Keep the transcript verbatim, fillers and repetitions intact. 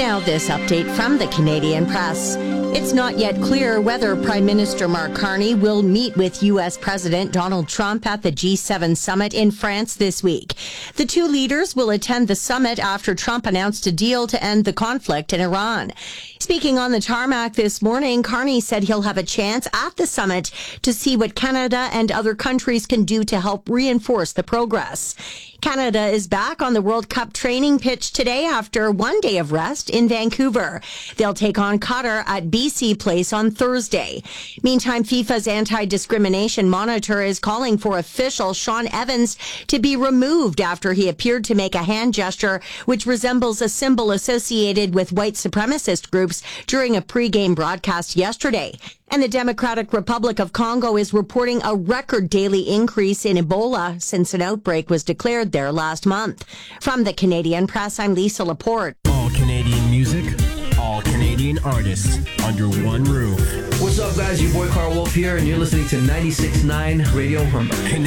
Now this update from the Canadian Press. It's not yet clear whether Prime Minister Mark Carney will meet with U S President Donald Trump at the G seven summit in France this week. The two leaders will attend the summit after Trump announced a deal to end the conflict in Iran. Speaking on the tarmac this morning, Carney said he'll have a chance at the summit to see what Canada and other countries can do to help reinforce the progress. Canada is back on the World Cup training pitch today after one day of rest in Vancouver. They'll take on Qatar at B C Place on Thursday. Meantime, FIFA's anti-discrimination monitor is calling for official Sean Evans to be removed after he appeared to make a hand gesture which resembles a symbol associated with white supremacist groups during a pre-game broadcast yesterday. And the Democratic Republic of Congo is reporting a record daily increase in Ebola since an outbreak was declared there last month. From the Canadian Press, I'm Lisa Laporte. All Canadian music, all Canadian artists under one roof. What's up, guys? Your boy Carl Wolf here, and you're listening to ninety-six point nine Radio Humber. Canadian